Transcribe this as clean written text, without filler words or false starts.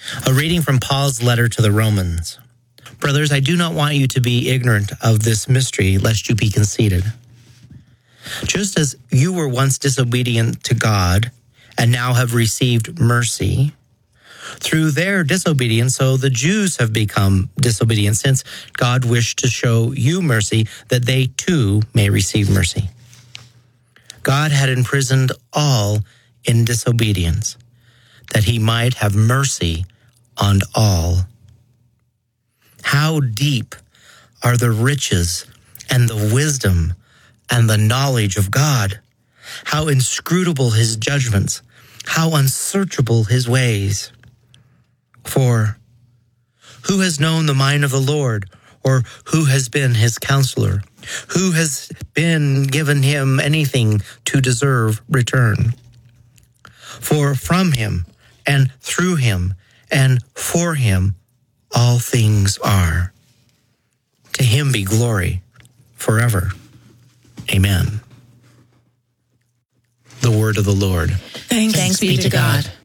A reading from Paul's letter to the Romans. Brothers, I do not want you to be ignorant of this mystery, lest you be conceited. Just as you were once disobedient to God, and now have received mercy, through their disobedience, so the Jews have become disobedient, since God wished to show you mercy, that they too may receive mercy. God had imprisoned all in disobedience, that he might have mercy on all. How deep are the riches and the wisdom and the knowledge of God! How inscrutable his judgments, how unsearchable his ways. For who has known the mind of the Lord, or who has been his counselor? Who has been given him anything to deserve return? For from him, and through him, and for him, all things are. To him be glory forever. Amen. The word of the Lord. Thanks be to God.